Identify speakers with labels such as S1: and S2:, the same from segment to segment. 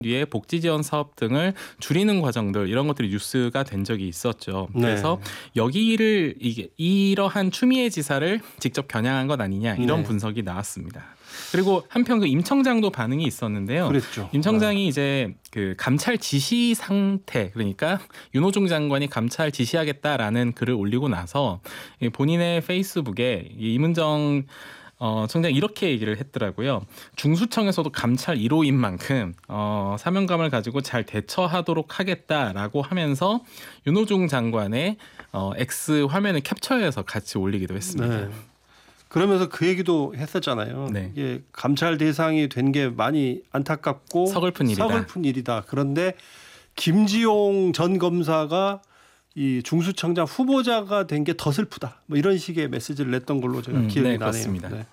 S1: 뒤에 복지 지원 사업 등을 줄이는 과정들 이런 것들이 뉴스가 된 적이 있었죠. 그래서 여기를 이러한 추미애 지사를 직접 겨냥한 것 아니냐 이런 분석이 나왔습니다. 그리고 한편 그 임 청장도 반응이 있었는데요.
S2: 그랬죠.
S1: 임 청장이 이제 그 감찰 지시 상태, 그러니까 윤호중 장관이 감찰 지시하겠다라는 글을 올리고 나서 본인의 페이스북에 이문정 청장 이렇게 얘기를 했더라고요. 중수청에서도 감찰 1호인 만큼 사명감을 가지고 잘 대처하도록 하겠다라고 하면서 윤호중 장관의 X 화면을 캡처해서 같이 올리기도 했습니다.
S2: 네. 그러면서 그 얘기도 했었잖아요.
S1: 네.
S2: 이게 감찰 대상이 된 게 많이 안타깝고
S1: 서글픈 일이다.
S2: 그런데 김지용 전 검사가 이 중수청장 후보자가 된 게 더 슬프다. 뭐 이런 식의 메시지를 냈던 걸로 제가 기억이 나네요.
S1: 그렇습니다.
S2: 네.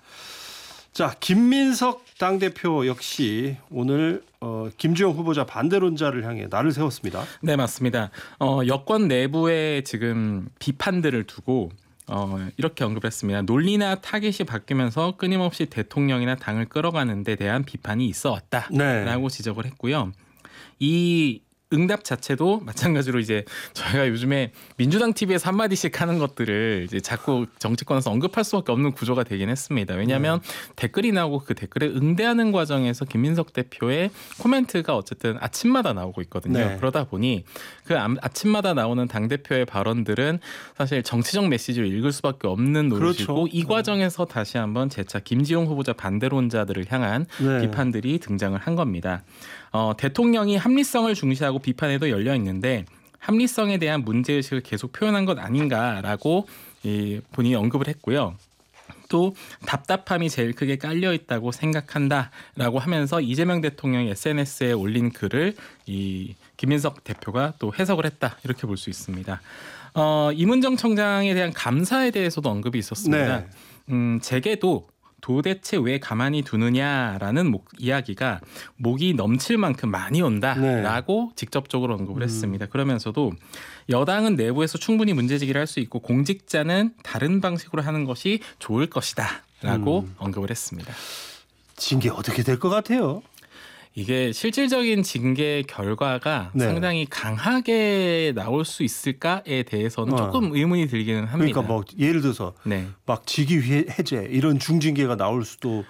S2: 자, 김민석 당대표 역시 오늘 김주영 후보자 반대론자를 향해 날을 세웠습니다.
S1: 네, 맞습니다. 여권 내부에 지금 비판들을 두고 이렇게 언급했습니다. 논리나 타깃이 바뀌면서 끊임없이 대통령이나 당을 끌어가는 데 대한 비판이 있어 왔다라고 지적을 했고요. 이 응답 자체도 마찬가지로 이제 저희가 요즘에 민주당 TV에서 한마디씩 하는 것들을 이제 자꾸 정치권에서 언급할 수밖에 없는 구조가 되긴 했습니다. 왜냐하면 댓글이 나오고 그 댓글에 응대하는 과정에서 김민석 대표의 코멘트가 어쨌든 아침마다 나오고 있거든요.
S2: 네.
S1: 그러다 보니 그 아침마다 나오는 당대표의 발언들은 사실 정치적 메시지를 읽을 수밖에 없는 노릇이고
S2: 그렇죠.
S1: 이 과정에서 다시 한번 재차 김지용 후보자 반대론자들을 향한 비판들이 등장을 한 겁니다. 대통령이 합리성을 중시하고 비판에도 열려 있는데 합리성에 대한 문제의식을 계속 표현한 것 아닌가라고 본인이 언급을 했고요. 또 답답함이 제일 크게 깔려 있다고 생각한다라고 하면서 이재명 대통령이 SNS에 올린 글을 이 김민석 대표가 또 해석을 했다 이렇게 볼 수 있습니다. 이문정 청장에 대한 감사에 대해서도 언급이 있었습니다. 제게도 도대체 왜 가만히 두느냐라는 이야기가 목이 넘칠 만큼 많이 온다라고 직접적으로 언급을 했습니다. 그러면서도 여당은 내부에서 충분히 문제제기를 할 수 있고 공직자는 다른 방식으로 하는 것이 좋을 것이다라고 언급을 했습니다.
S2: 징계 어떻게 될 것 같아요?
S1: 이게 실질적인 징계 결과가 상당히 강하게 나올 수 있을까에 대해서는 조금 의문이 들기는 합니다.
S2: 그러니까 뭐 예를 들어서 막 직위 해제 이런 중징계가 나올 수도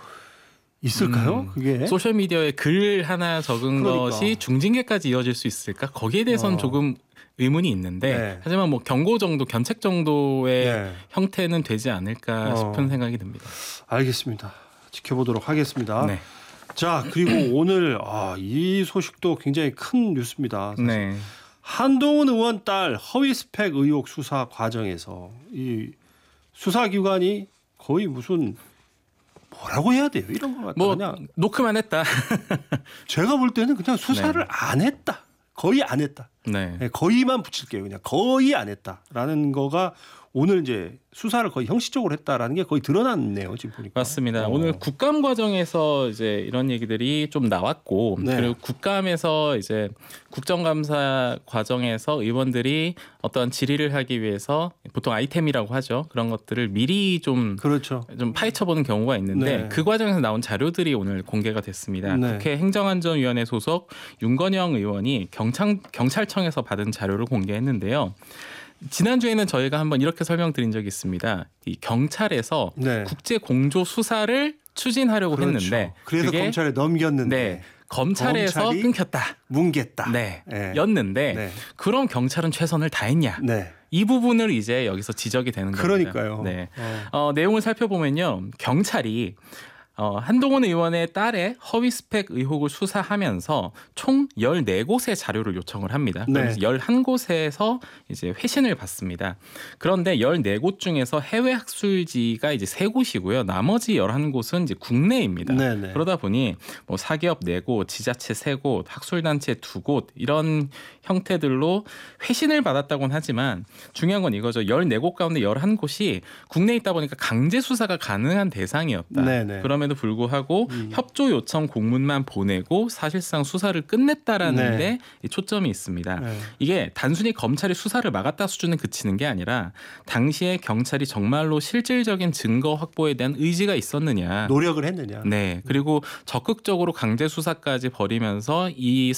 S2: 있을까요? 그게
S1: 소셜 미디어에 글 하나 적은 것이 중징계까지 이어질 수 있을까? 거기에 대해서는 조금 의문이 있는데 하지만 뭐 경고 정도, 견책 정도의 형태는 되지 않을까 싶은 생각이 듭니다.
S2: 알겠습니다. 지켜보도록 하겠습니다. 자, 그리고 오늘 이 소식도 굉장히 큰 뉴스입니다. 사실. 한동훈 의원 딸 허위 스펙 의혹 수사 과정에서 이 수사기관이 거의 무슨 뭐라고 해야 돼요? 이런 것 같아요. 그냥
S1: 노크만 했다.
S2: 제가 볼 때는 그냥 수사를 안 했다. 거의 안 했다. 거의만 붙일게요. 그냥 거의 안 했다라는 거가 오늘 이제 수사를 거의 형식적으로 했다라는 게 거의 드러났네요. 지금 보니까.
S1: 맞습니다. 오늘 국감 과정에서 이제 이런 얘기들이 좀 나왔고 그리고 국감에서 이제 국정감사 과정에서 의원들이 어떤 질의를 하기 위해서 보통 아이템이라고 하죠. 그런 것들을 미리 좀 파헤쳐보는 경우가 있는데 그 과정에서 나온 자료들이 오늘 공개가 됐습니다. 국회 행정안전위원회 소속 윤건영 의원이 경찰청에서 받은 자료를 공개했는데요. 지난주에는 저희가 한번 이렇게 설명드린 적이 있습니다. 이 경찰에서 국제 공조 수사를 추진하려고 했는데
S2: 그래서 검찰에 넘겼는데
S1: 검찰에서 끊겼다.
S2: 뭉갰다.
S1: 였는데 그럼 경찰은 최선을 다했냐. 이 부분을 이제 여기서 지적이 되는 겁니다.
S2: 그러니까요.
S1: 내용을 살펴보면요. 경찰이 한동훈 의원의 딸의 허위 스펙 의혹을 수사하면서 총 14곳의 자료를 요청을 합니다. 그래서 11곳에서 이제 회신을 받습니다. 그런데 14곳 중에서 해외 학술지가 이제 3곳이고요. 나머지 11곳은 이제 국내입니다. 그러다 보니 뭐 사기업 4곳, 지자체 3곳, 학술단체 2곳 이런 형태들로 회신을 받았다고는 하지만 중요한 건 이거죠. 14곳 가운데 11곳이 국내에 있다 보니까 강제 수사가 가능한 대상이었다. 그러면 있음에도 불구하고 협조 요청 공문만 보내고 사실상 수사를 끝냈다라는 데 초점이 있습니다. 이게 단순히 검찰이 수사를 막았다 수준에 그치는 게 아니라 당시에 경찰이 정말로 실질적인 증거 확보에 대한 의지가 있었느냐,
S2: 노력을 했느냐.
S1: 네, 그리고 적극적으로 강제 수사까지 벌이면서 이